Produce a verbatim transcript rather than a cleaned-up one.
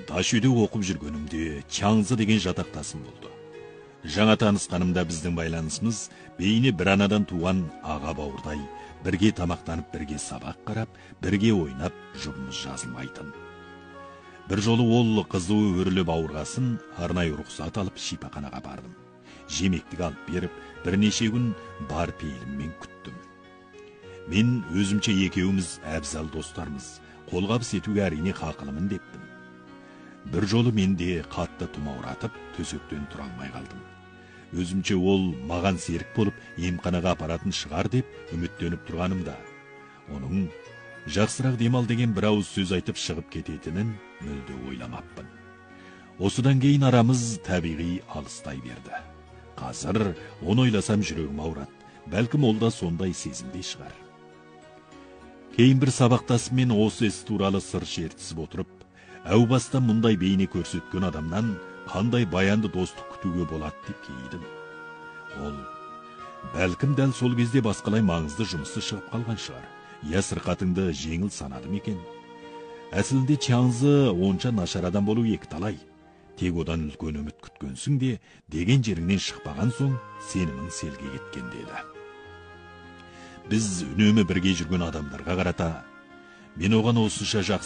таш үйде оқып жүргенімде Чаңзы деген жатақтасым болды. Жаңа танысқанымда біздің байланысымыз бейне бір анадан туған аға бауырдай, бірге тамақтанып, бірге сабақ қарап, бірге ойнап, жұбымыз жазылмайтын. Бір жолы ол қызы өріліп ауырғасын, арнайы рұқсат алып шипаханаға бардым. Жемектік алып беріп, бірнеше күн бар пейіліммен күттім. Мен өзімше екеуіміз әбзал достармыз, қолғабыс етуге әрине хақылымын дептім. Бір жолы менде қатты тұмауратып, төсектен тұра алмай қалдым. Өзімше ол маған серік болып, емханаға апаратын шығар деп үміттеніп тұрғанымда, оның жақсырақ демал деген бір ауыз сөз айтып шығып кететінін мүлде ойламаппын. Осыдан кейін арамыз табиғи алыстай берді. Қазір оны ойласам жүрегім ауырады. Бәлкім ол да сондай сезімде шығар. Кейін бір сабақтасымен осы іс туралы сыр шертісіп отырып, әу баста мұндай бейне көрсеткен адамнан қандай баянды достық күтуге болады деп кейдім. Ол, бәлкім дәл сол кезде басқалай маңызды жұмысы шығып қалған шығар. Я сырқатыңды жеңіл санадым екен. Әсілінде Чаңзы онша нашар адам болу екі талай. Тек одан үлкен үміт күткенсің де, деген жеріңнен шықпаған соң сенімің селге кеткен деді. Біз үнемі бірге жүрген адамдарға қарата, мен оған осынша жақсы